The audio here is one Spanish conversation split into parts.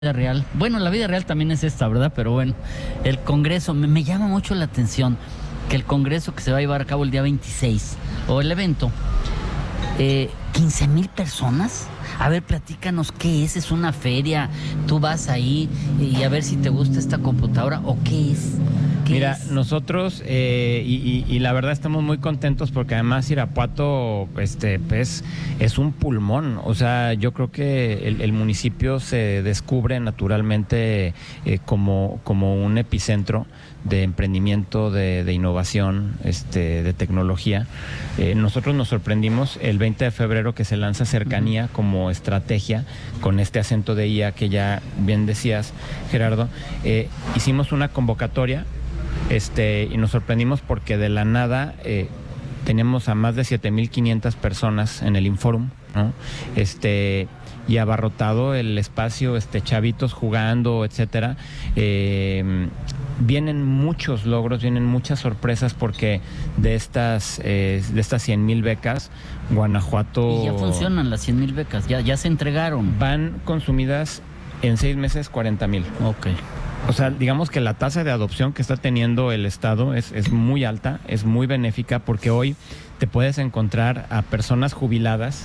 real. Bueno, la vida real también es esta, ¿verdad? Pero bueno, el Congreso, me llama mucho la atención que el Congreso que se va a llevar a cabo el día 26, o el evento, 15,000 personas. A ver, platícanos, ¿qué es? ¿Es una feria? ¿Tú vas ahí y a ver si te gusta esta computadora o qué es? Mira, nosotros, y la verdad estamos muy contentos porque además Irapuato es un pulmón. O sea, yo creo que el municipio se descubre naturalmente como un epicentro de emprendimiento, de innovación, de tecnología. Nosotros nos sorprendimos el 20 de febrero que se lanza Cercanía como estrategia con este acento de IA que ya bien decías, Gerardo. Hicimos una convocatoria y nos sorprendimos porque de la nada tenemos a más de 7,500 personas en el Inforum, ¿no? Y abarrotado el espacio, chavitos jugando, etcétera. Vienen muchos logros, vienen muchas sorpresas porque de estas 100,000 becas, Guanajuato... Y ya funcionan las 100,000 becas, ya se entregaron. Van consumidas en 6 meses 40,000. Ok. O sea, digamos que la tasa de adopción que está teniendo el Estado es muy alta, es muy benéfica porque hoy te puedes encontrar a personas jubiladas,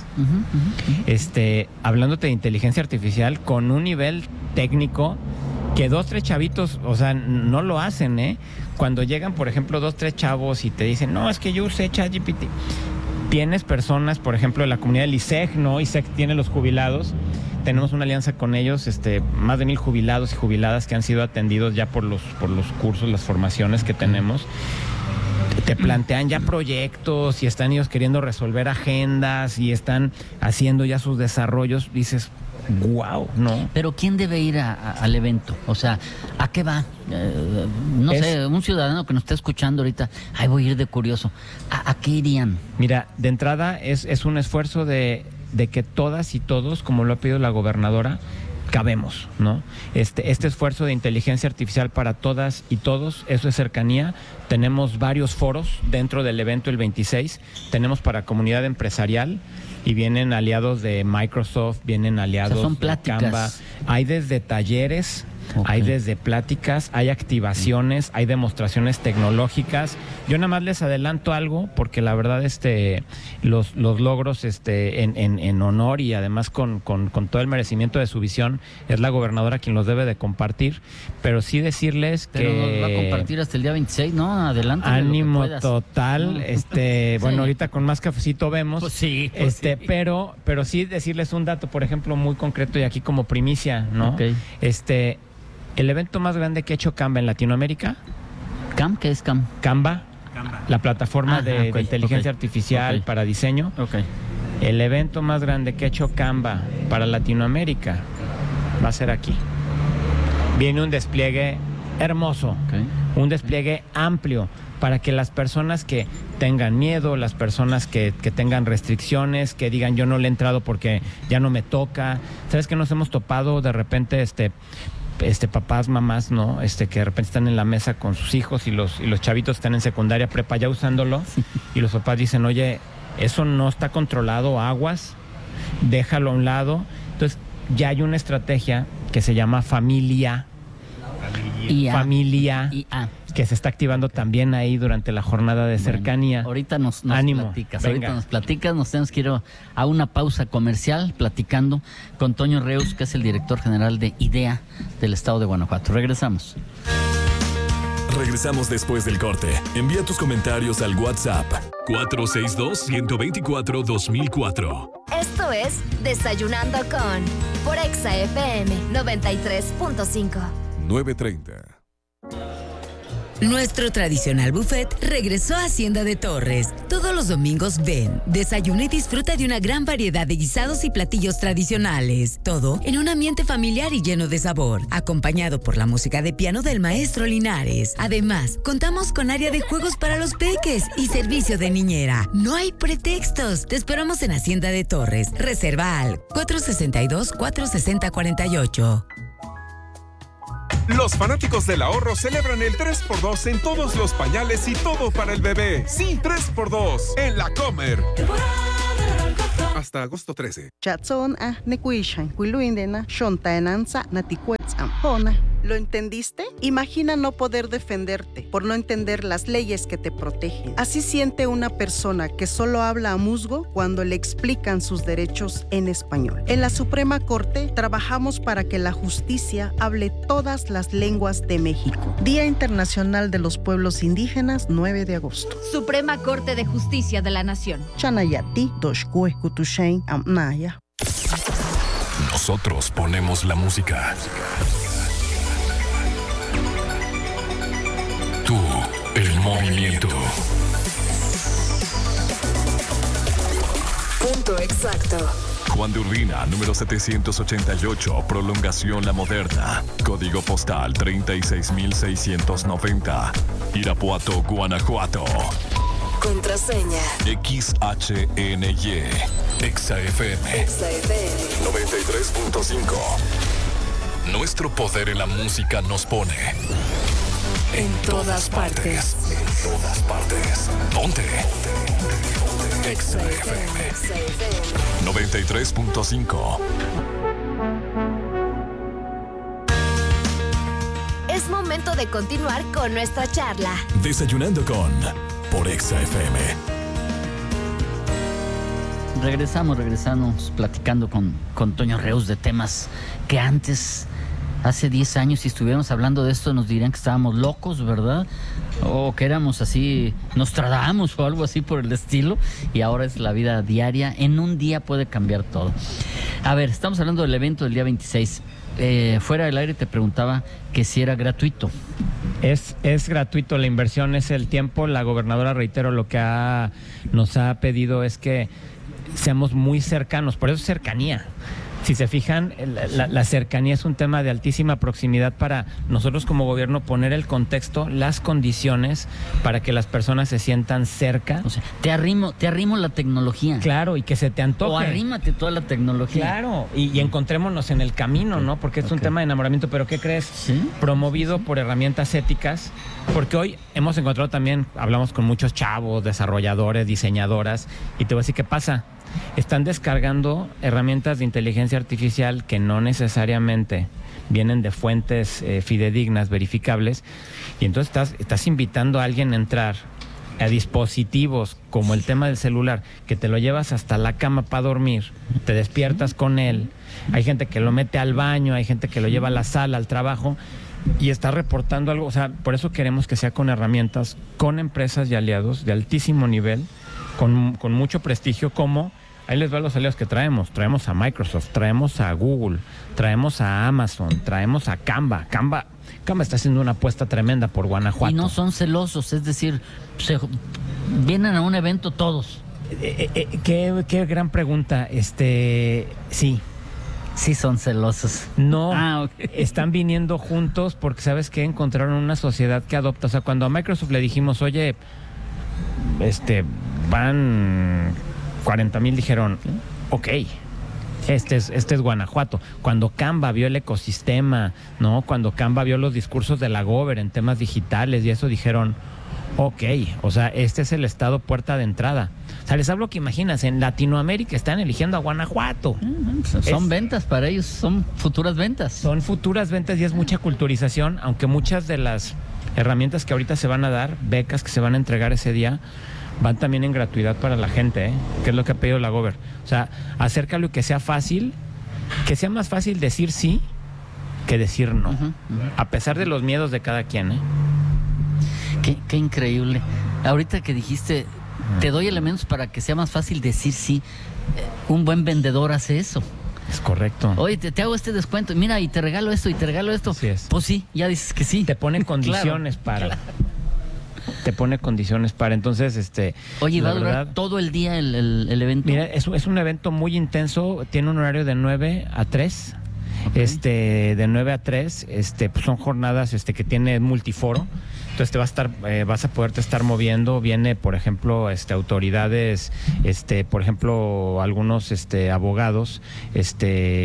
hablándote de inteligencia artificial con un nivel técnico que 2, 3 chavitos, o sea, no lo hacen, ¿eh? Cuando llegan, por ejemplo, 2, 3 chavos y te dicen, no, es que yo usé ChatGPT. Tienes personas, por ejemplo, de la comunidad del ISEG, ¿no? ISEG tiene los jubilados. Tenemos una alianza con ellos, más de 1,000 jubilados y jubiladas que han sido atendidos ya por los cursos, las formaciones que tenemos. Te plantean ya proyectos y están ellos queriendo resolver agendas y están haciendo ya sus desarrollos. Dices, wow, ¿no? Pero ¿quién debe ir al evento? O sea, ¿a qué va? No sé, un ciudadano que nos está escuchando ahorita, ay, voy a ir de curioso. ¿A qué irían? Mira, de entrada es un esfuerzo de que todas y todos, como lo ha pedido la gobernadora, cabemos, ¿no? Este esfuerzo de inteligencia artificial para todas y todos, eso es Cercanía. Tenemos varios foros dentro del evento el 26. Tenemos para comunidad empresarial y vienen aliados de Microsoft, vienen aliados, o sea, son de pláticas. Canva. Hay desde talleres, hay desde pláticas, hay activaciones, hay demostraciones tecnológicas. Yo nada más les adelanto algo porque la verdad los logros en honor y además con todo el merecimiento de su visión es la gobernadora quien los debe de compartir, pero sí decirles pero que nos va a compartir hasta el día 26, ¿no? Adelante. Ánimo total, bueno, ahorita con más cafecito vemos. Pues sí, sí. Pero sí decirles un dato, por ejemplo, muy concreto y aquí como primicia, ¿no? Okay. El evento más grande que ha hecho Canva en Latinoamérica. ¿Qué es Canva? Canva, la plataforma de inteligencia artificial para diseño. Okay. El evento más grande que ha hecho Canva para Latinoamérica va a ser aquí. Viene un despliegue hermoso, un despliegue amplio para que las personas que tengan miedo, las personas que tengan restricciones, que digan yo no le he entrado porque ya no me toca. ¿Sabes que nos hemos topado de repente papás, mamás, ¿no? Que de repente están en la mesa con sus hijos y los chavitos están en secundaria, prepa ya usándolo y los papás dicen, oye, eso no está controlado, aguas, déjalo a un lado. Entonces ya hay una estrategia que se llama Familia, que se está activando también ahí durante la jornada de Cercanía. Ahorita nos platicas, nos tenemos que ir a una pausa comercial platicando con Toño Reus, que es el director general de IDEA del estado de Guanajuato. Regresamos después del corte. Envía tus comentarios al WhatsApp 462-124-2004. Esto es Desayunando con por Exa FM 93.5. 9:30. Nuestro tradicional buffet regresó a Hacienda de Torres. Todos los domingos ven, desayuna y disfruta de una gran variedad de guisados y platillos tradicionales. Todo en un ambiente familiar y lleno de sabor, acompañado por la música de piano del maestro Linares. Además, contamos con área de juegos para los peques y servicio de niñera. No hay pretextos. Te esperamos en Hacienda de Torres. Reserva al 462-460-48. Los fanáticos del ahorro celebran el 3x2 en todos los pañales y todo para el bebé. Sí, 3x2 en La Comer. Hasta agosto 13. ¿Lo entendiste? Imagina no poder defenderte por no entender las leyes que te protegen. Así siente una persona que solo habla a musgo cuando le explican sus derechos en español. En la Suprema Corte trabajamos para que la justicia hable todas las lenguas de México. Día Internacional de los Pueblos Indígenas, 9 de agosto. Suprema Corte de Justicia de la Nación. Chanayati, Doshkue, Kutushain, Amnaya. Nosotros ponemos la música. Tú, el movimiento. Punto exacto. Juan de Urbina, número 788, prolongación La Moderna. Código postal 36690. Irapuato, Guanajuato. Contraseña. XHNY. XFM. 93.5. Nuestro poder en la música nos pone en todas partes. En todas partes. Ponte. XFM 93.5. Es momento de continuar con nuestra charla. Desayunando con por XFM. Regresamos platicando con Toño Reus de temas que antes, hace 10 años, si estuviéramos hablando de esto, nos dirían que estábamos locos, ¿verdad? O que éramos así, Nostradamus o algo así por el estilo, y ahora es la vida diaria. En un día puede cambiar todo. A ver, estamos hablando del evento del día 26. Fuera del aire te preguntaba que si era gratuito. Es gratuito, la inversión es el tiempo. La gobernadora, reitero, lo que nos ha pedido es que seamos muy cercanos, por eso cercanía. Si se fijan, la cercanía es un tema de altísima proximidad para nosotros como gobierno poner el contexto, las condiciones para que las personas se sientan cerca. O sea, te arrimo la tecnología. Claro, y que se te antoje. O arrímate toda la tecnología. Claro, y encontrémonos en el camino, ¿no? Porque es un tema de enamoramiento, pero ¿qué crees? ¿Sí? Promovido por herramientas éticas, porque hoy hemos encontrado también, hablamos con muchos chavos, desarrolladores, diseñadoras, y te voy a decir qué pasa. Están descargando herramientas de inteligencia artificial que no necesariamente vienen de fuentes fidedignas, verificables, y entonces estás invitando a alguien a entrar a dispositivos como el tema del celular, que te lo llevas hasta la cama para dormir, te despiertas con él, hay gente que lo mete al baño, hay gente que lo lleva a la sala, al trabajo, y está reportando algo. O sea, por eso queremos que sea con herramientas, con empresas y aliados de altísimo nivel, con mucho prestigio, como ahí les va los aliados que traemos. Traemos a Microsoft, traemos a Google, traemos a Amazon, traemos a Canva. Canva está haciendo una apuesta tremenda por Guanajuato. Y no son celosos, es decir, vienen a un evento todos. Qué gran pregunta. Sí. Sí son celosos. No, okay. Están viniendo juntos porque, ¿sabes qué? Encontraron una sociedad que adopta. O sea, cuando a Microsoft le dijimos, oye, van 40,000, dijeron, ok, este es Guanajuato. Cuando Canva vio el ecosistema, ¿no? Cuando Canva vio los discursos de la Gober en temas digitales y eso, dijeron, ok, o sea, este es el estado puerta de entrada. O sea, les hablo que imaginas, en Latinoamérica están eligiendo a Guanajuato. Son ventas para ellos, son futuras ventas. Son futuras ventas y es mucha culturización, aunque muchas de las herramientas que ahorita se van a dar, becas que se van a entregar ese día, van también en gratuidad para la gente, que es lo que ha pedido la Gober. O sea, acércalo y que sea fácil, que sea más fácil decir sí que decir no, a pesar de los miedos de cada quien. Qué increíble. Ahorita que dijiste, te doy elementos para que sea más fácil decir sí. Un buen vendedor hace eso. Es correcto. Oye, te hago este descuento, mira, y te regalo esto, y te regalo esto. Así es. Pues sí, ya dices que sí. Te pone condiciones para. Te pone condiciones para. Entonces, Oye, ¿va a durar todo el día el evento? Mira, es un evento muy intenso. Tiene un horario de 9 a 3. Okay. De 9 a 3, pues son jornadas que tiene multiforo. Entonces vas a poderte estar moviendo. Viene, por ejemplo, autoridades, por ejemplo, algunos abogados,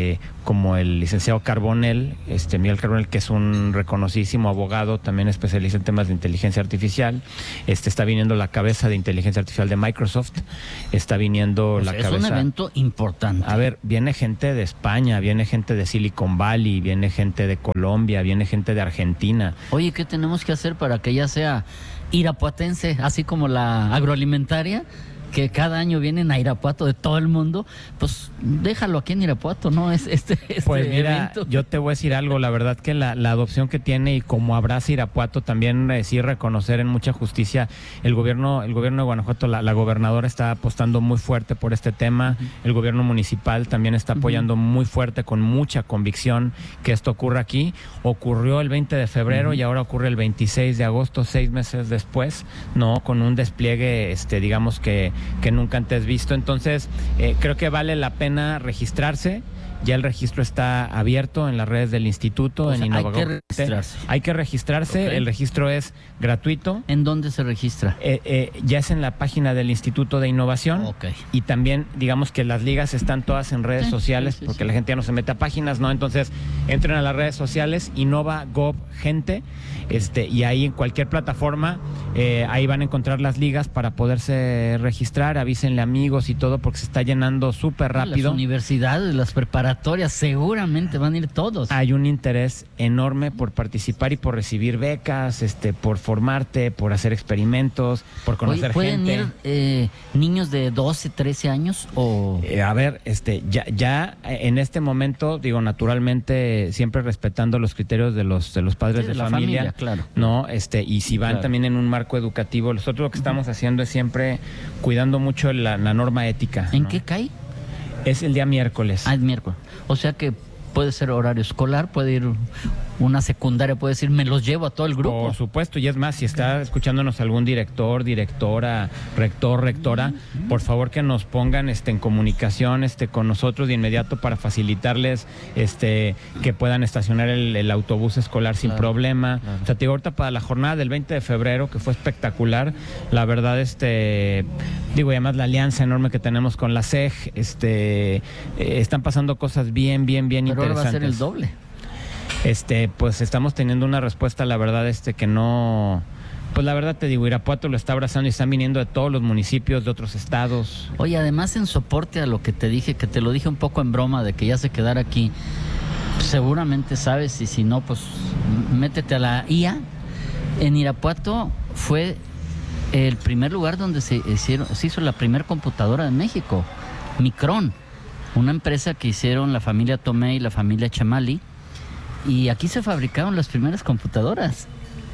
como el licenciado Carbonell, Miguel Carbonell, que es un reconocidísimo abogado, también especialista en temas de inteligencia artificial. Está viniendo la cabeza de inteligencia artificial de Microsoft, está viniendo Pues la es cabeza... un evento importante. A ver, viene gente de España, viene gente de Silicon Valley, viene gente de Colombia, viene gente de Argentina. Oye, ¿qué tenemos que hacer para que ya sea irapuatense, así como la agroalimentaria, que cada año vienen a Irapuato de todo el mundo? Pues déjalo aquí en Irapuato, ¿no? Pues mira, evento. yo te voy a decir algo, la verdad que la adopción que tiene y como abraza Irapuato, también sí reconocer en mucha justicia el gobierno de Guanajuato, la gobernadora está apostando muy fuerte por este tema, el gobierno municipal también está apoyando muy fuerte, con mucha convicción, que esto ocurra aquí. Ocurrió el 20 de febrero y ahora ocurre el 26 de agosto, 6 meses después, ¿no? Con un despliegue, digamos que nunca antes visto. Entonces, creo que vale la pena registrarse. Ya el registro está abierto en las redes del instituto, O sea, en Innovagov. hay que registrarse. Hay que registrarse, Ok. el registro es gratuito. ¿En dónde se registra? Ya es en la página del Instituto de Innovación. Ok. Y también, digamos que las ligas están todas en redes Sí, sociales, sí, porque sí. la gente ya no se mete a páginas, ¿no? Entonces, entren a las redes sociales, Innovagov Gente, y ahí en cualquier plataforma, ahí van a encontrar las ligas para poderse registrar, avísenle amigos y todo, porque se está llenando súper rápido. Las universidades, las preparatorias, seguramente van a ir todos. Hay un interés enorme por participar y por recibir becas, por formarte, por hacer experimentos, por conocer Oye, ¿pueden gente. ir niños de 12, 13 años o...? A ver, ya en este momento, digo, naturalmente, siempre respetando los criterios de los padres Sí, de la familia, claro. ¿no? Y si van Claro. también en un marco educativo, nosotros lo que estamos haciendo es siempre cuidando mucho la norma ética. ¿En ¿no? qué cae? Es el día miércoles. Ah, es miércoles. O sea que puede ser horario escolar, puede ir una secundaria, puede decir, me los llevo a todo el grupo. Por supuesto, y es más, si está escuchándonos algún director, directora, rector, rectora, por favor que nos pongan en comunicación con nosotros de inmediato para facilitarles que puedan estacionar el autobús escolar sin Claro, problema. claro. O sea, te digo, ahorita para la jornada del 20 de febrero, que fue espectacular, la verdad, digo, y además la alianza enorme que tenemos con la SEG, están pasando cosas bien Pero interesantes. ahora va a ser el doble. Pues estamos teniendo una respuesta, la verdad, que no... Pues la verdad te digo, Irapuato lo está abrazando y están viniendo de todos los municipios, de otros estados. Oye, además en soporte a lo que te dije, que te lo dije un poco en broma de que ya se quedara aquí, seguramente sabes, y si no, pues métete a la IA. En Irapuato fue el primer lugar donde se hizo la primera computadora de México, Micron, una empresa que hicieron la familia Tomé y la familia Chamali, y aquí se fabricaron las primeras computadoras.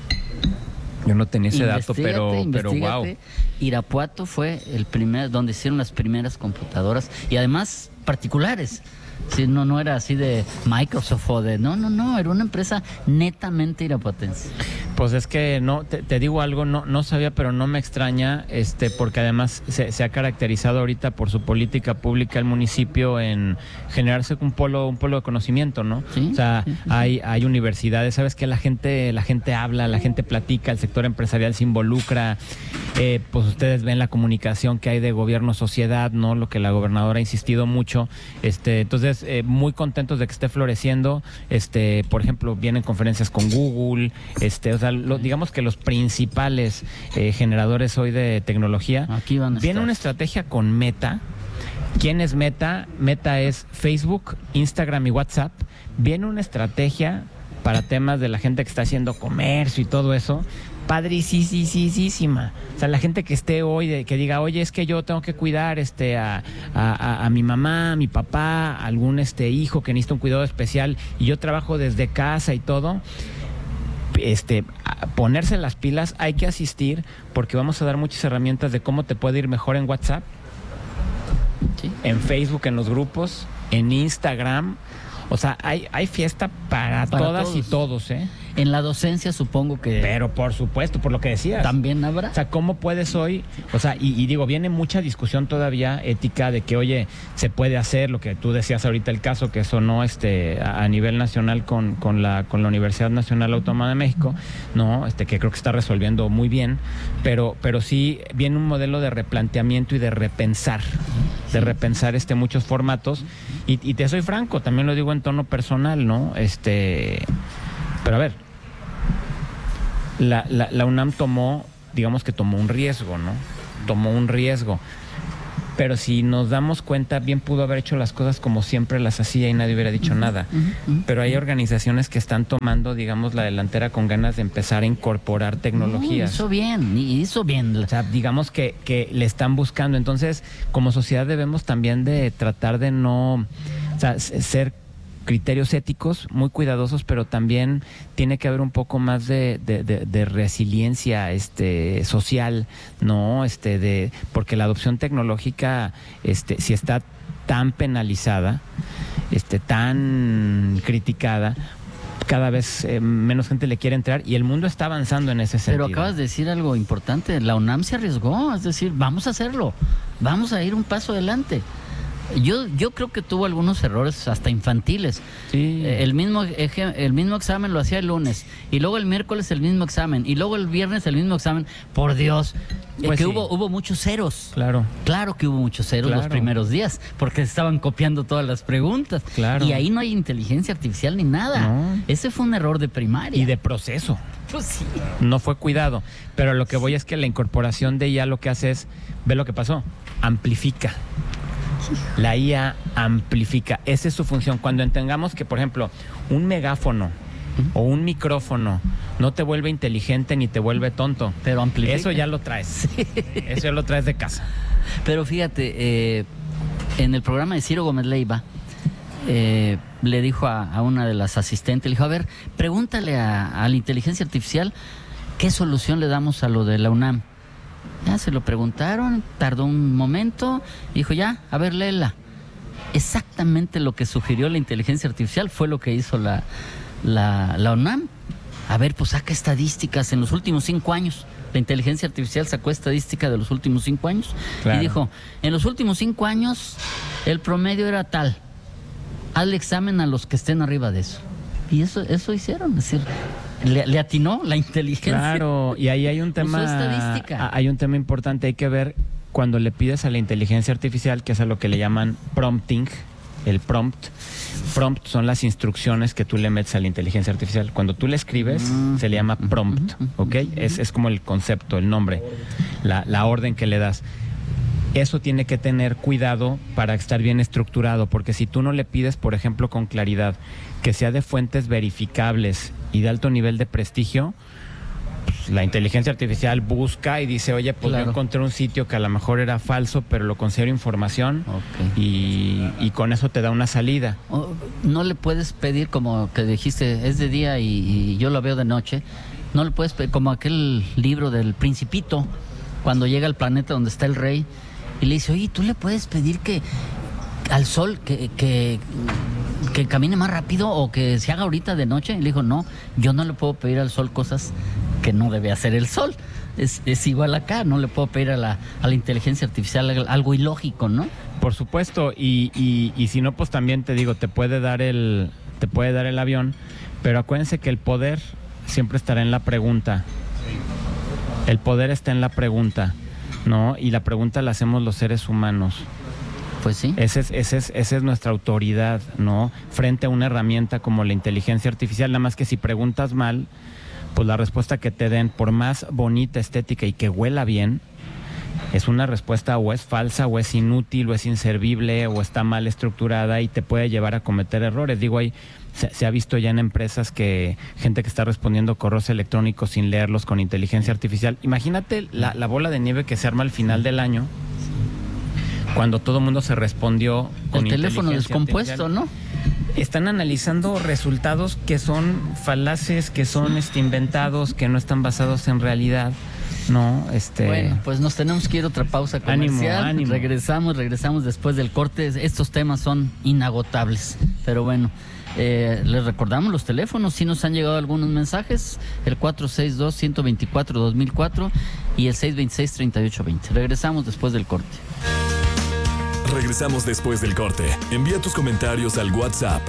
Yo no tenía ese dato, Investígate, pero wow. Irapuato fue el primer donde hicieron las primeras computadoras, y además particulares. Sí, no era así de Microsoft o de... No, era una empresa netamente irapuatense. Pues es que no, te digo algo, no sabía, pero no me extraña, porque además se ha caracterizado ahorita por su política pública el municipio en generarse un polo de conocimiento, ¿no? Sí, o sea, sí, sí. Hay universidades, sabes que la gente habla, la gente platica, el sector empresarial se involucra, pues ustedes ven la comunicación que hay de gobierno-sociedad, ¿no? Lo que la gobernadora ha insistido mucho, entonces muy contentos de que esté floreciendo, por ejemplo, vienen conferencias con Google, o sea, digamos que los principales generadores hoy de tecnología. Aquí van a Viene estar. una estrategia con Meta. ¿Quién es Meta? Meta es Facebook, Instagram y WhatsApp. Viene una estrategia para temas de la gente que está haciendo comercio y todo eso. Padricísima. O sea, la gente que esté hoy, que diga, oye, es que yo tengo que cuidar a mi mamá, a mi papá, a algún hijo que necesita un cuidado especial y yo trabajo desde casa y todo. A ponerse las pilas, hay que asistir porque vamos a dar muchas herramientas de cómo te puede ir mejor en WhatsApp, Sí. en Facebook, en los grupos, en Instagram. O sea, hay fiesta para todas todos. y todos, ¿eh? En la docencia supongo que Pero por supuesto, por lo que decías. también habrá. O sea, ¿cómo puedes hoy? O sea, y digo, viene mucha discusión todavía ética de que, oye, se puede hacer lo que tú decías ahorita, el caso que sonó a nivel nacional con la Universidad Nacional Autónoma de México, ¿no? Que creo que está resolviendo muy bien, pero sí viene un modelo de replanteamiento y de repensar muchos formatos. Y te soy franco, también lo digo en tono personal, ¿no? Pero a ver, la UNAM tomó un riesgo, ¿no? Tomó un riesgo. Pero si nos damos cuenta, bien pudo haber hecho las cosas como siempre las hacía y nadie hubiera dicho nada. Pero hay organizaciones que están tomando, la delantera con ganas de empezar a incorporar tecnologías. Hizo bien. O sea, digamos que le están buscando. Entonces, como sociedad debemos también de tratar de no, ser criterios éticos muy cuidadosos, pero también tiene que haber un poco más de resiliencia social, ¿no? Porque la adopción tecnológica, si está tan penalizada, tan criticada, cada vez menos gente le quiere entrar y el mundo está avanzando en ese sentido. Pero acabas de decir algo importante, la UNAM se arriesgó, es decir, vamos a hacerlo, vamos a ir un paso adelante. Yo creo que tuvo algunos errores hasta infantiles. Sí. El mismo examen lo hacía el lunes, y luego el miércoles el mismo examen, y luego el viernes el mismo examen. Por Dios, Pues que sí. hubo muchos ceros. Claro. Claro que hubo muchos ceros los primeros días, porque estaban copiando todas las preguntas. Claro. Y ahí no hay inteligencia artificial ni nada. No. Ese fue un error de primaria. Y de proceso. Pues sí. No fue cuidado. Pero lo que voy es que la incorporación de IA lo que hace es, ve lo que pasó, amplifica. La IA amplifica. Esa es su función. Cuando entendamos que, por ejemplo, un megáfono o un micrófono no te vuelve inteligente ni te vuelve tonto, Pero amplifica. eso ya lo traes. Eso ya lo traes de casa. Pero fíjate, en el programa de Ciro Gómez Leiva, le dijo a una de las asistentes, le dijo, a ver, pregúntale a la inteligencia artificial qué solución le damos a lo de la UNAM. Ya se lo preguntaron, tardó un momento, dijo, ya, a ver, léela. Exactamente lo que sugirió la inteligencia artificial fue lo que hizo la UNAM. A ver, pues saca estadísticas en los últimos 5 años. La inteligencia artificial sacó estadística de los últimos 5 años. Claro. Y dijo, en los últimos 5 años el promedio era tal. Hazle examen a los que estén arriba de eso. Y eso hicieron, es decir, le atinó la inteligencia. Claro, y ahí hay un tema. Usó estadística. Hay un tema importante, hay que ver cuando le pides a la inteligencia artificial, que es a lo que le llaman prompting, el prompt. Prompt son las instrucciones que tú le metes a la inteligencia artificial. Cuando tú le escribes, se le llama prompt, ¿ok? Es como el concepto, el nombre, la orden que le das. Eso tiene que tener cuidado para estar bien estructurado, porque si tú no le pides, por ejemplo, con claridad, que sea de fuentes verificables y de alto nivel de prestigio, pues, la inteligencia artificial busca y dice, oye, pues Claro. yo encontré un sitio que a lo mejor era falso, pero lo considero información, Ok. y con eso te da una salida. No le puedes pedir, como que dijiste, es de día y yo lo veo de noche. No le puedes pedir, como aquel libro del Principito, cuando llega al planeta donde está el rey y le dice, oye, tú le puedes pedir que al sol que camine más rápido o que se haga ahorita de noche. Y le dijo, no, yo no le puedo pedir al sol cosas que no debe hacer el sol. Es igual acá, no le puedo pedir a la inteligencia artificial algo ilógico, ¿no? Por supuesto, y si no, pues también te digo, te puede dar el avión, pero acuérdense que el poder siempre estará en la pregunta. El poder está en la pregunta, ¿no? Y la pregunta la hacemos los seres humanos. Pues sí. Esa es nuestra autoridad, ¿no? Frente a una herramienta como la inteligencia artificial, nada más que si preguntas mal, pues la respuesta que te den, por más bonita, estética y que huela bien, es una respuesta o es falsa, o es inútil, o es inservible, o está mal estructurada y te puede llevar a cometer errores. Digo, se ha visto ya en empresas que gente que está respondiendo correos electrónicos sin leerlos con inteligencia artificial. Imagínate la bola de nieve que se arma al final del año, cuando todo el mundo se respondió con el teléfono inteligencia descompuesto, artificial. ¿no? Están analizando resultados que son falaces, que son inventados, que no están basados en realidad, ¿no? Bueno, pues nos tenemos que ir a otra pausa comercial. Ánimo. Regresamos después del corte. Estos temas son inagotables, pero bueno, Les recordamos los teléfonos, sí nos han llegado algunos mensajes, el 462-124-2004 y el 626-3820. Regresamos después del corte. Regresamos después del corte. Envía tus comentarios al WhatsApp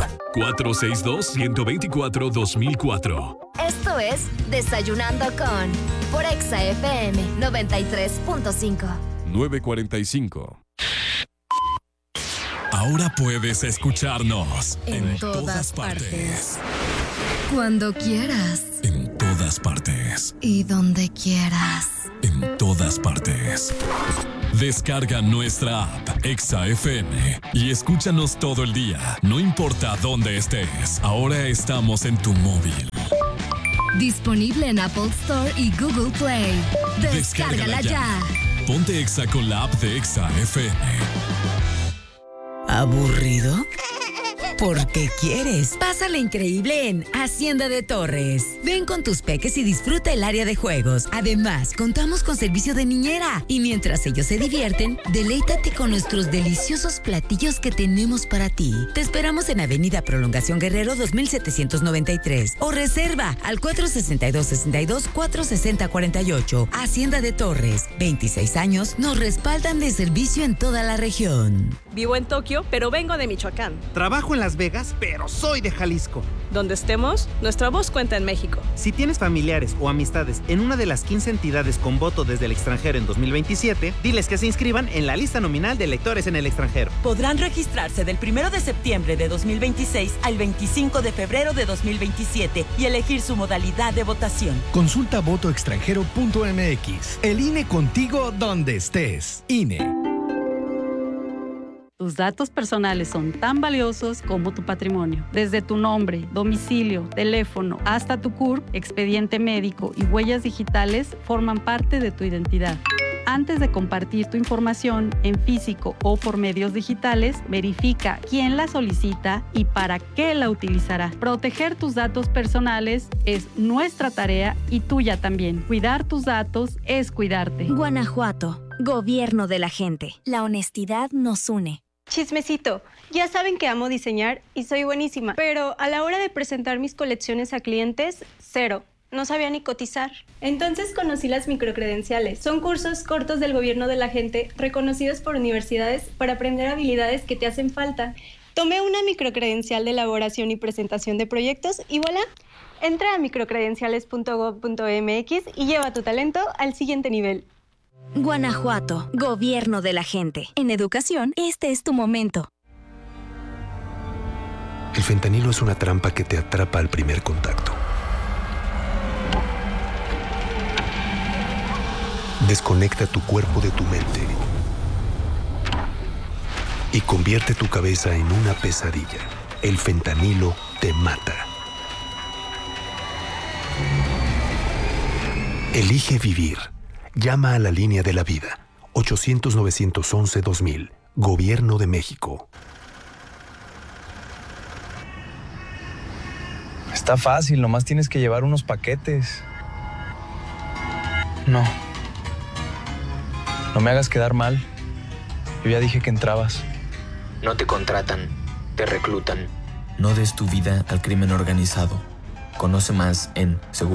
462-124-2004. Esto es Desayunando con por Exa FM 93.5. 9:45. Ahora puedes escucharnos en todas partes. Cuando quieras. En todas partes. Y donde quieras. En todas partes. Descarga nuestra app Exa FM y escúchanos todo el día, no importa dónde estés. Ahora estamos en tu móvil. Disponible en Apple Store y Google Play. Descárgala ya. Ponte Exa con la app de Exa FM. ¿Aburrido? Porque quieres. Pásala increíble en Hacienda de Torres. Ven con tus peques y disfruta el área de juegos. Además, contamos con servicio de niñera. Y mientras ellos se divierten, deleítate con nuestros deliciosos platillos que tenemos para ti. Te esperamos en Avenida Prolongación Guerrero 2793 o reserva al 462-460-48. Hacienda de Torres. 26 años nos respaldan de servicio en toda la región. Vivo en Tokio, pero vengo de Michoacán. Trabajo en Las Vegas, pero soy de Jalisco. Donde estemos, nuestra voz cuenta en México. Si tienes familiares o amistades en una de las 15 entidades con voto desde el extranjero en 2027, diles que se inscriban en la lista nominal de electores en el extranjero. Podrán registrarse del 1 de septiembre de 2026 al 25 de febrero de 2027 y elegir su modalidad de votación. Consulta votoextranjero.mx. El INE contigo donde estés. INE. Tus datos personales son tan valiosos como tu patrimonio. Desde tu nombre, domicilio, teléfono, hasta tu CURP, expediente médico y huellas digitales forman parte de tu identidad. Antes de compartir tu información en físico o por medios digitales, verifica quién la solicita y para qué la utilizará. Proteger tus datos personales es nuestra tarea y tuya también. Cuidar tus datos es cuidarte. Guanajuato, gobierno de la gente. La honestidad nos une. Chismecito, ya saben que amo diseñar y soy buenísima, pero a la hora de presentar mis colecciones a clientes, cero. No sabía ni cotizar. Entonces conocí las microcredenciales. Son cursos cortos del gobierno de la gente, reconocidos por universidades para aprender habilidades que te hacen falta. Tomé una microcredencial de elaboración y presentación de proyectos y voilà. Entra a microcredenciales.gov.mx y lleva tu talento al siguiente nivel. Guanajuato, gobierno de la gente. En educación, este es tu momento. El fentanilo es una trampa que te atrapa al primer contacto. Desconecta tu cuerpo de tu mente y convierte tu cabeza en una pesadilla. El fentanilo te mata. Elige vivir. Llama a la línea de la vida. 800-911-2000. Gobierno de México. Está fácil, nomás tienes que llevar unos paquetes. No me hagas quedar mal. Yo ya dije que entrabas. No te contratan, te reclutan. No des tu vida al crimen organizado. Conoce más en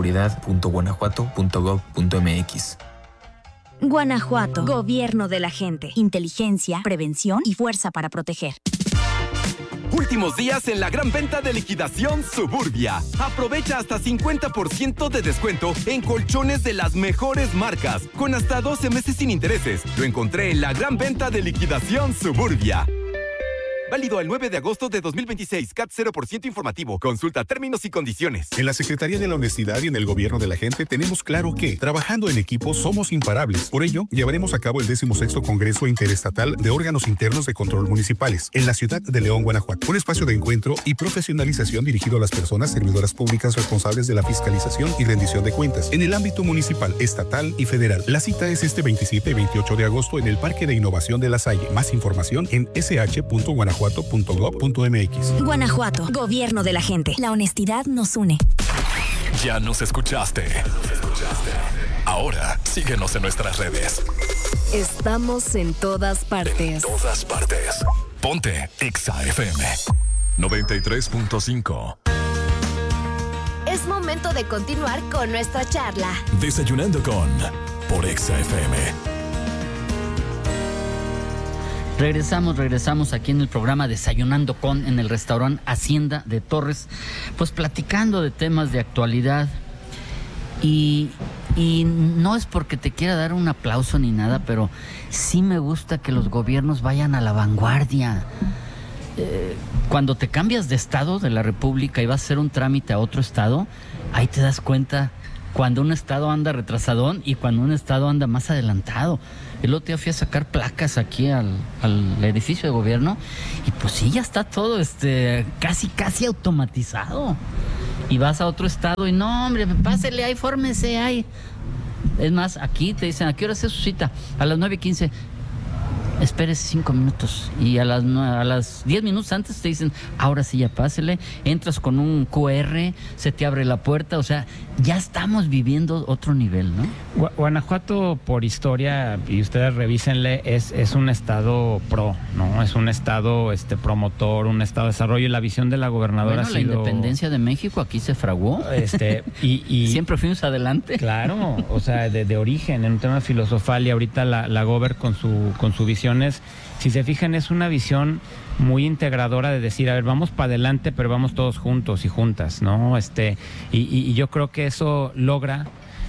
seguridad.guanajuato.gov.mx. Guanajuato, gobierno de la gente. Inteligencia, prevención y fuerza para proteger. Últimos días en la gran venta de liquidación Suburbia. Aprovecha hasta 50% de descuento en colchones de las mejores marcas, con hasta 12 meses sin intereses. Lo encontré en la gran venta de liquidación Suburbia. Válido el 9 de agosto de 2026. CAT 0% informativo. Consulta términos y condiciones. En la Secretaría de la Honestidad y en el Gobierno de la Gente tenemos claro que, trabajando en equipo, somos imparables. Por ello, llevaremos a cabo el 16º Congreso Interestatal de Órganos Internos de Control Municipales en la ciudad de León, Guanajuato. Un espacio de encuentro y profesionalización dirigido a las personas servidoras públicas responsables de la fiscalización y rendición de cuentas en el ámbito municipal, estatal y federal. La cita es este 27 y 28 de agosto en el Parque de Innovación de La Salle. Más información en sh.guanajuato.gov.mx. Guanajuato, gobierno de la gente. La honestidad nos une. Ya nos escuchaste. Ahora síguenos en nuestras redes. Estamos en todas partes. En todas partes. Ponte Exa FM. 93.5. Es momento de continuar con nuestra charla. Desayunando con por Exa FM. Regresamos aquí en el programa Desayunando con, en el restaurante Hacienda de Torres, pues platicando de temas de actualidad. Y no es porque te quiera dar un aplauso ni nada, pero sí me gusta que los gobiernos vayan a la vanguardia. Cuando te cambias de estado de la República y vas a hacer un trámite a otro estado, ahí te das cuenta cuando un estado anda retrasadón y cuando un estado anda más adelantado. El otro día fui a sacar placas aquí al edificio de gobierno y pues sí, ya está todo casi automatizado. Y vas a otro estado y no, hombre, pásele ahí, fórmese ahí. Es más, aquí te dicen, ¿a qué hora es su cita? A las 9:15. Espérese 5 minutos. Y a las 10 minutos antes te dicen, ahora sí ya pásele. Entras con un QR, se te abre la puerta. O sea, ya estamos viviendo otro nivel, ¿no? Guanajuato, por historia, y ustedes revísenle, es un estado pro, ¿no? Es un estado promotor, un estado de desarrollo. Y la visión de la gobernadora ha sido... la independencia de México aquí se fraguó. Y siempre fuimos adelante. Claro, o sea, de origen, en un tema filosofal. Y ahorita la gober con su visión si se fijan, es una visión muy integradora de decir, a ver, vamos para adelante, pero vamos todos juntos y juntas, ¿no? Y yo creo que eso logra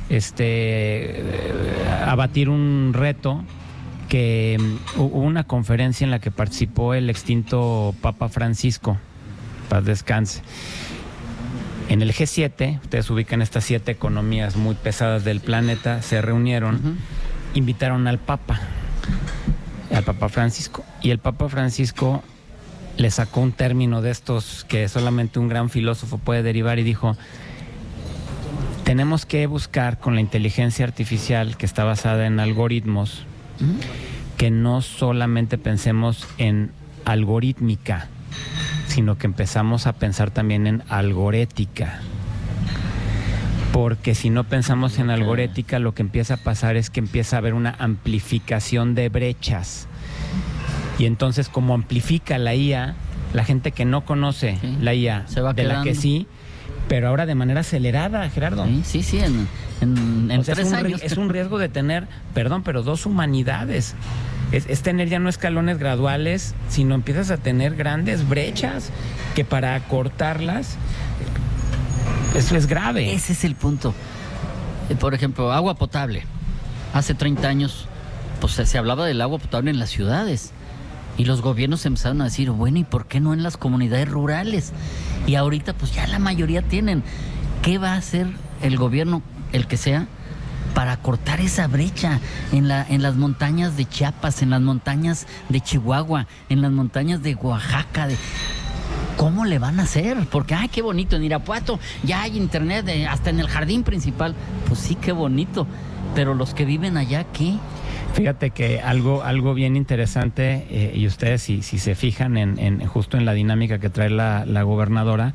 abatir un reto que hubo una conferencia en la que participó el extinto Papa Francisco, paz descanse. En el G7, ustedes ubican estas 7 economías muy pesadas del planeta, se reunieron, invitaron al Papa Francisco, y el Papa Francisco le sacó un término de estos que solamente un gran filósofo puede derivar y dijo, tenemos que buscar con la inteligencia artificial que está basada en algoritmos, que no solamente pensemos en algorítmica, sino que empezamos a pensar también en algorética. Porque si no pensamos en algorética, lo que empieza a pasar es que empieza a haber una amplificación de brechas. Y entonces, como amplifica la IA, la gente que no conoce la IA, se va de quedando. La que sí, pero ahora de manera acelerada, Gerardo. Sí, en 3 años. Es un riesgo de tener, pero 2 humanidades. Es tener ya no escalones graduales, sino empiezas a tener grandes brechas que para acortarlas... Eso es grave. Ese es el punto. Por ejemplo, agua potable. Hace 30 años, pues se hablaba del agua potable en las ciudades. Y los gobiernos empezaron a decir, bueno, ¿y por qué no en las comunidades rurales? Y ahorita, pues ya la mayoría tienen. ¿Qué va a hacer el gobierno, el que sea, para cortar esa brecha en las montañas de Chiapas, en las montañas de Chihuahua, en las montañas de Oaxaca? ¿Cómo le van a hacer? Porque, ay, qué bonito, en Irapuato ya hay internet hasta en el jardín principal. Pues sí, qué bonito. Pero los que viven allá, ¿qué? Fíjate que algo bien interesante, y ustedes si se fijan justo en la dinámica que trae la gobernadora,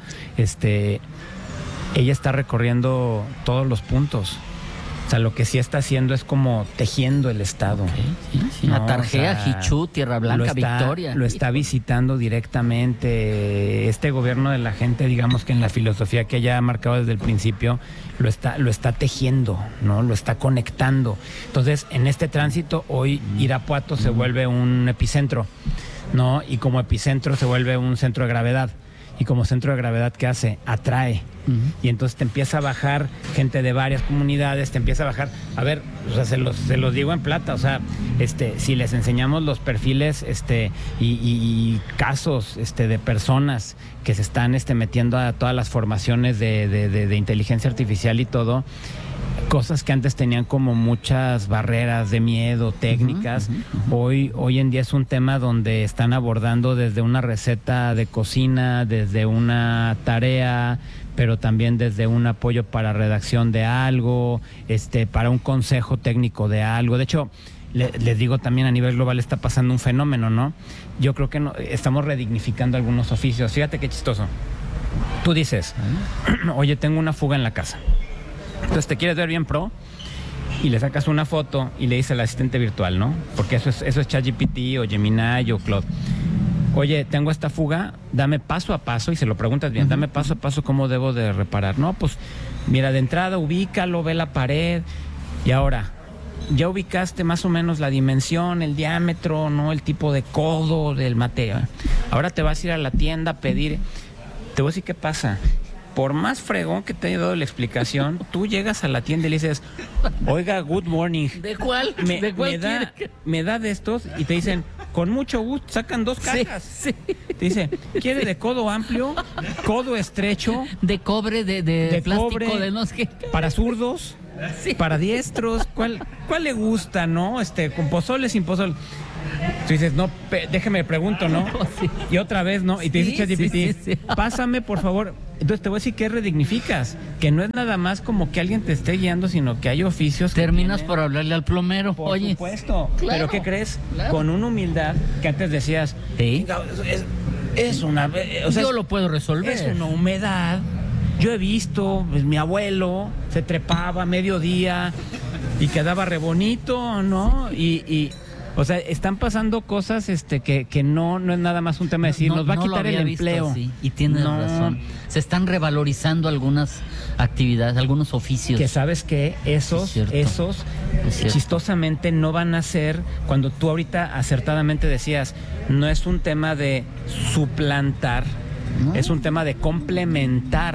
ella está recorriendo todos los puntos. O sea, lo que sí está haciendo es como tejiendo el estado. Sí. ¿No? Atarjea, Jichú, Tierra Blanca, Victoria. Lo está visitando directamente. Este gobierno de la gente, digamos que en la filosofía que ella ha marcado desde el principio, lo está tejiendo, ¿no? Lo está conectando. Entonces, en este tránsito, hoy Irapuato se vuelve un epicentro, ¿no? Y como epicentro se vuelve un centro de gravedad. Y como centro de gravedad, ¿qué hace? Atrae. Y entonces te empieza a bajar gente de varias comunidades, te empieza a bajar. A ver, o sea, se los digo en plata, o sea, si les enseñamos los perfiles y casos de personas que se están metiendo a todas las formaciones de inteligencia artificial y todo, cosas que antes tenían como muchas barreras de miedo, técnicas, hoy en día es un tema donde están abordando desde una receta de cocina, desde una tarea, pero también desde un apoyo para redacción de algo, para un consejo técnico de algo. De hecho, les digo también a nivel global está pasando un fenómeno, ¿no? Yo creo que estamos redignificando algunos oficios. Fíjate qué chistoso. Tú dices, oye, tengo una fuga en la casa. Entonces te quieres ver bien pro y le sacas una foto y le dices al asistente virtual, ¿no? Porque eso es ChatGPT o Gemini o Claude. Oye, tengo esta fuga, dame paso a paso, y se lo preguntas bien, dame paso a paso cómo debo de reparar. No, pues mira, de entrada ubícalo, ve la pared, y ahora, ya ubicaste más o menos la dimensión, el diámetro, ¿no? El tipo de codo del material. Ahora te vas a ir a la tienda a pedir. Te voy a decir qué pasa. Por más fregón que te haya dado la explicación, tú llegas a la tienda y le dices, oiga, good morning. ¿De cuál? ¿De cuál me da de estos, y te dicen, con mucho gusto, sacan 2 cajas. Sí. Te dice, ¿quiere de codo amplio, codo estrecho? De cobre, de plástico, cobre, de no sé qué. Para zurdos, para diestros, ¿cuál le gusta, no? Con pozole, sin pozole. Tú dices, no, déjame pregunto, ¿no? Sí. Y otra vez, ¿no? Y te dice ChatGPT, sí. Pásame, por favor. Entonces te voy a decir que redignificas, que no es nada más como que alguien te esté guiando, sino que hay oficios. Terminas por hablarle al plomero. Por supuesto. Claro, pero ¿qué crees? Claro. Con una humildad que antes decías, ¿sí? Es una... O sea, yo lo puedo resolver. Es una humedad. Yo he visto, pues, mi abuelo se trepaba a mediodía y quedaba re bonito, ¿no? O sea, están pasando cosas que no es nada más un tema de decir, nos va a quitar el empleo. Sí, y tienes razón. Se están revalorizando algunas actividades, algunos oficios. Que sabes que esos chistosamente no van a ser, cuando tú ahorita acertadamente decías, no es un tema de suplantar, ¿no? Es un tema de complementar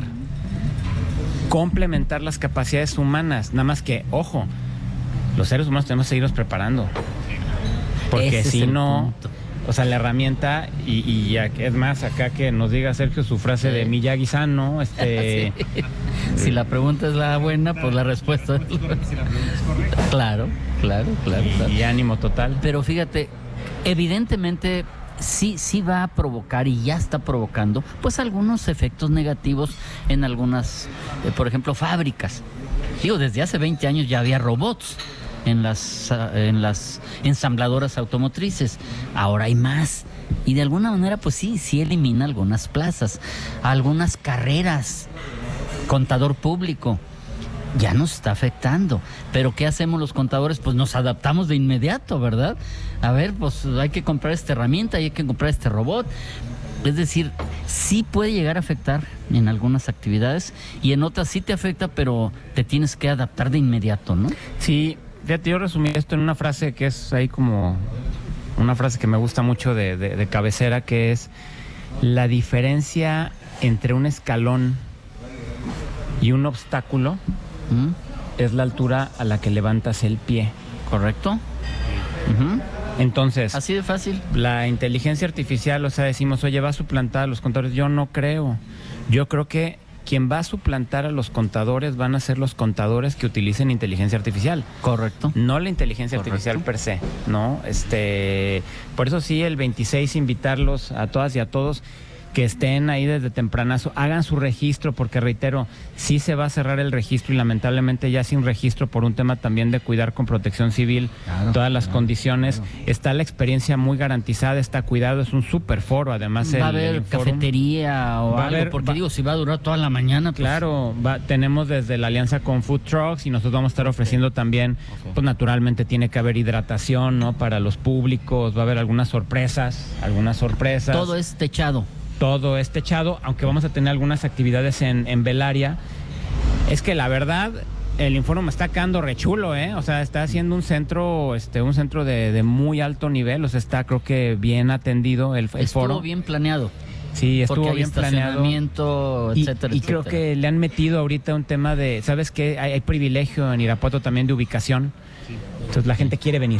las capacidades humanas. Nada más que, ojo, los seres humanos tenemos que seguirnos preparando. Porque si no, o sea, la herramienta, y es más, acá que nos diga Sergio su frase de Miyagi-san, ¿no? Sí. Si la pregunta es la buena, pues la respuesta es claro. Y ánimo total. Pero fíjate, evidentemente sí va a provocar, y ya está provocando, pues algunos efectos negativos en algunas, por ejemplo, fábricas. Digo, desde hace 20 años ya había robots en las ensambladoras automotrices. Ahora hay más. Y de alguna manera, pues sí elimina algunas plazas, algunas carreras. Contador público ya nos está afectando. Pero ¿qué hacemos los contadores? Pues nos adaptamos de inmediato, ¿verdad? A ver, pues hay que comprar esta herramienta, hay que comprar este robot. Es decir, sí puede llegar a afectar en algunas actividades, y en otras sí te afecta, pero te tienes que adaptar de inmediato, ¿no? Sí. Fíjate, yo resumí esto en una frase que es ahí como una frase que me gusta mucho de cabecera, que es: la diferencia entre un escalón y un obstáculo es la altura a la que levantas el pie. ¿Correcto? Entonces, así de fácil. La inteligencia artificial, o sea, decimos, oye, va a suplantar a los contadores. Yo no creo. Yo creo que quien va a suplantar a los contadores van a ser los contadores que utilicen inteligencia artificial. Correcto. No la inteligencia artificial per se, ¿no? Por eso sí, el 26 invitarlos a todas y a todos que estén ahí desde tempranazo, hagan su registro, porque reitero, sí se va a cerrar el registro, y lamentablemente ya sin registro, por un tema también de cuidar con Protección Civil todas las condiciones. Está la experiencia muy garantizada, está cuidado, es un super foro, además. ¿Va a haber cafetería o algo? Porque digo, si va a durar toda la mañana. Pues... Claro, tenemos desde la alianza con Food Trucks, y nosotros vamos a estar ofreciendo también, pues naturalmente tiene que haber hidratación, ¿no? Para los públicos, va a haber algunas sorpresas. Todo es techado. Todo es techado, aunque vamos a tener algunas actividades en Belaria. Es que la verdad, el Informe me está quedando re chulo, O sea, está haciendo un centro de muy alto nivel. O sea, está, creo que bien atendido el foro. Estuvo bien planeado. Sí, estuvo bien planeado. Etcétera, y creo que le han metido ahorita un tema de, ¿sabes qué? Hay privilegio en Irapuato también de ubicación. Entonces la gente quiere venir.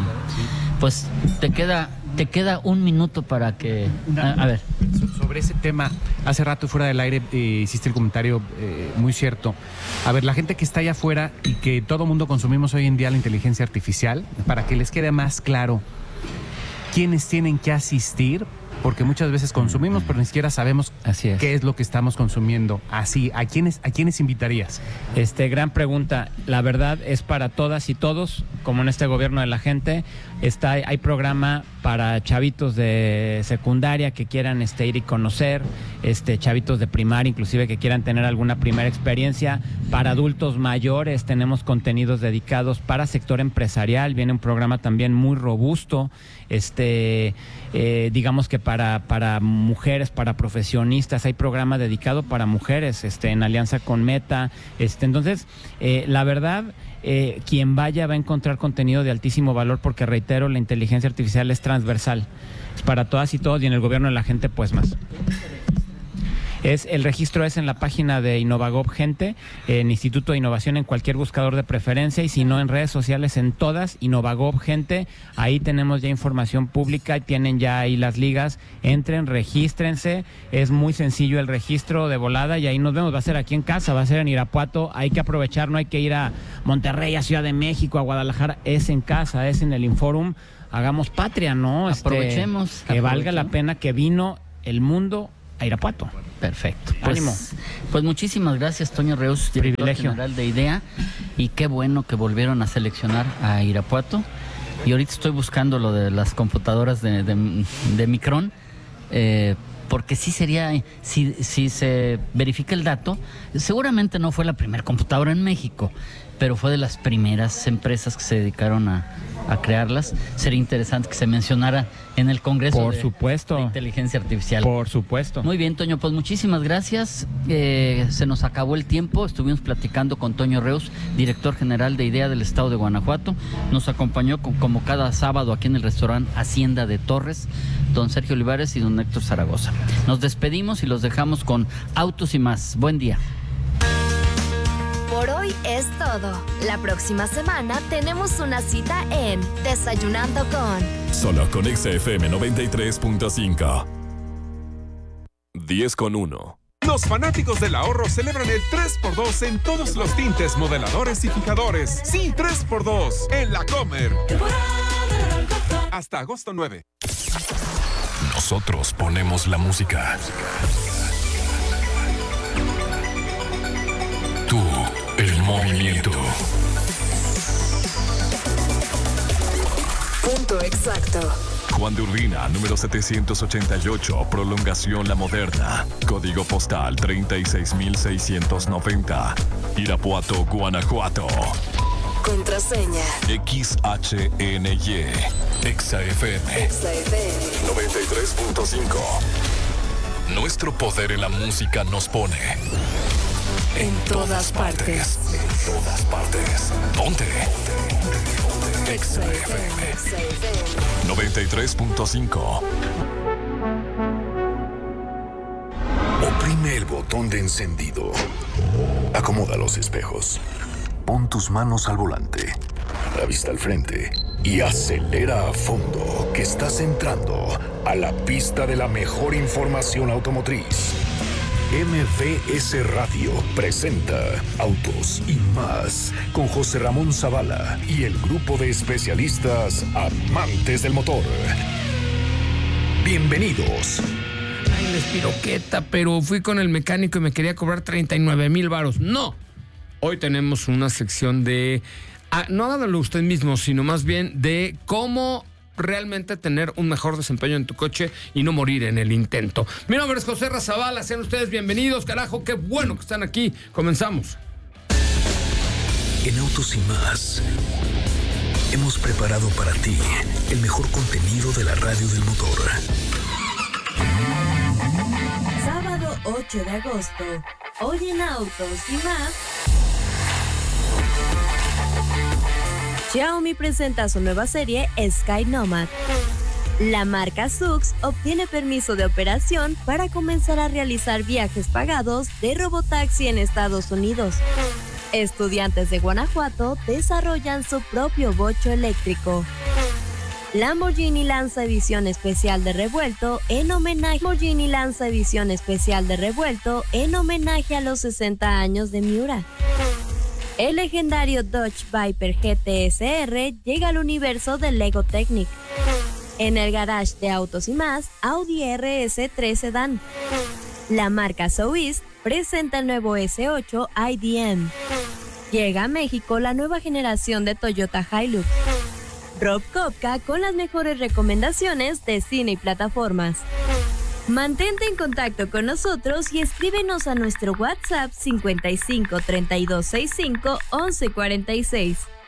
Pues te queda un minuto para que... A ver. Sobre ese tema, hace rato fuera del aire hiciste el comentario muy cierto. A ver, la gente que está allá afuera y que todo mundo consumimos hoy en día la inteligencia artificial, para que les quede más claro quiénes tienen que asistir, porque muchas veces consumimos, pero ni siquiera sabemos qué es lo que estamos consumiendo. Así, ¿a quiénes invitarías? Gran pregunta. La verdad es para todas y todos, como en este gobierno de la gente. Hay programa para chavitos de secundaria que quieran ir y conocer, chavitos de primaria inclusive que quieran tener alguna primera experiencia. Para adultos mayores tenemos contenidos dedicados. Para sector empresarial viene un programa también muy robusto, digamos que para mujeres, para profesionistas. Hay programa dedicado para mujeres en alianza con Meta. Entonces, la verdad, quien vaya va a encontrar contenido de altísimo valor porque, reitero, la inteligencia artificial es transversal. Es para todas y todos, y en el gobierno de la gente, pues más. El registro es en la página de Innovagob Gente, en Instituto de Innovación, en cualquier buscador de preferencia, y si no, en redes sociales, en todas, Innovagob Gente. Ahí tenemos ya información pública, tienen ya ahí las ligas. Entren, regístrense, es muy sencillo el registro de volada, y ahí nos vemos. Va a ser aquí en casa, va a ser en Irapuato. Hay que aprovechar, no hay que ir a Monterrey, a Ciudad de México, a Guadalajara. Es en casa, es en el Inforum. Hagamos patria, ¿no? Aprovechemos. Que valga la pena que vino el mundo a Irapuato. Perfecto. Ánimo. Pues muchísimas gracias, Toño Reus, director general de IDEA, y qué bueno que volvieron a seleccionar a Irapuato. Y ahorita estoy buscando lo de las computadoras de Micron, porque sí sería, si se verifica el dato, seguramente no fue la primera computadora en México, pero fue de las primeras empresas que se dedicaron a crearlas. Sería interesante que se mencionara en el Congreso. Por supuesto. De Inteligencia Artificial. Por supuesto. Muy bien, Toño, pues muchísimas gracias. Se nos acabó el tiempo. Estuvimos platicando con Toño Reus, director general de IDEA del Estado de Guanajuato. Nos acompañó como cada sábado aquí en el restaurante Hacienda de Torres, don Sergio Olivares y don Héctor Zaragoza. Nos despedimos y los dejamos con Autos y Más. Buen día. Por hoy es todo. La próxima semana tenemos una cita en Desayunando con... Solo con XFM 93.5. 10:1. Los fanáticos del ahorro celebran el 3x2 en todos los tintes, modeladores y fijadores. Sí, 3x2 en La Comer. Hasta agosto 9. Nosotros ponemos la música. Tú, el movimiento. Punto exacto. Juan de Urbina, número 788, prolongación La Moderna. Código postal 36690. Irapuato, Guanajuato. Contraseña. XHNY. XFM 93.5. Nuestro poder en la música nos pone en todas partes. En todas partes. Ponte. XFM 93.5. Oprime el botón de encendido. Acomoda los espejos. Pon tus manos al volante, la vista al frente y acelera a fondo, que estás entrando a la pista de la mejor información automotriz. MVS Radio presenta Autos y Más con José Ramón Zavala y el grupo de especialistas amantes del motor. Bienvenidos. Ay, les piroqueta, pero fui con el mecánico y me quería cobrar 39,000 varos. ¡No! Hoy tenemos una sección de... no háganlo usted mismo, sino más bien de cómo realmente tener un mejor desempeño en tu coche y no morir en el intento. Mi nombre es José Razabala, sean ustedes bienvenidos, carajo, qué bueno que están aquí. Comenzamos. En Autos y Más hemos preparado para ti el mejor contenido de la radio del motor. Sábado 8 de agosto, hoy en Autos y Más. Xiaomi presenta su nueva serie Sky Nomad. La marca Zoox obtiene permiso de operación para comenzar a realizar viajes pagados de robotaxi en Estados Unidos. Estudiantes de Guanajuato desarrollan su propio bocho eléctrico. Lamborghini lanza edición especial de Revuelto en homenaje a los 60 años de Miura. El legendario Dodge Viper GT-SR llega al universo de Lego Technic. En el garage de Autos y Más, Audi RS3 Sedan. La marca Soueast presenta el nuevo S8 IDM. Llega a México la nueva generación de Toyota Hilux. Rob Kopka con las mejores recomendaciones de cine y plataformas. Mantente en contacto con nosotros y escríbenos a nuestro WhatsApp 55 32 65 11 46.